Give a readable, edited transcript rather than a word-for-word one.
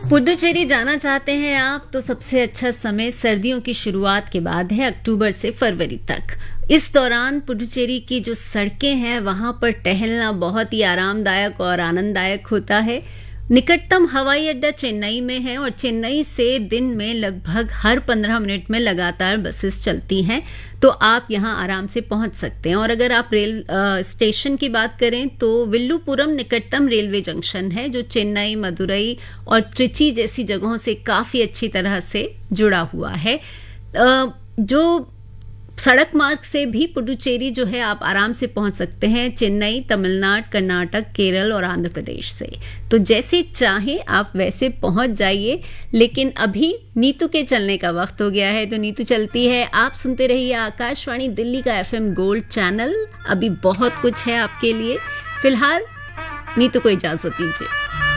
पुडुचेरी जाना चाहते हैं आप तो सबसे अच्छा समय सर्दियों की शुरुआत के बाद है, अक्टूबर से फरवरी तक। इस दौरान पुडुचेरी की जो सड़कें हैं वहां पर टहलना बहुत ही आरामदायक और आनंददायक होता है। निकटतम हवाई अड्डा चेन्नई में है और चेन्नई से दिन में लगभग हर 15 मिनट में लगातार बसेस चलती हैं, तो आप यहां आराम से पहुंच सकते हैं। और अगर आप रेल स्टेशन की बात करें तो विल्लुपुरम निकटतम रेलवे जंक्शन है, जो चेन्नई, मदुरई और त्रिची जैसी जगहों से काफी अच्छी तरह से जुड़ा हुआ है। जो सड़क मार्ग से भी पुडुचेरी जो है आप आराम से पहुंच सकते हैं, चेन्नई, तमिलनाडु, कर्नाटक, केरल और आंध्र प्रदेश से। तो जैसे चाहें आप वैसे पहुंच जाइए। लेकिन अभी नीतू के चलने का वक्त हो गया है, तो नीतू चलती है। आप सुनते रहिए आकाशवाणी दिल्ली का FM गोल्ड चैनल। अभी बहुत कुछ है आपके लिए। फिलहाल नीतू को इजाजत दीजिए।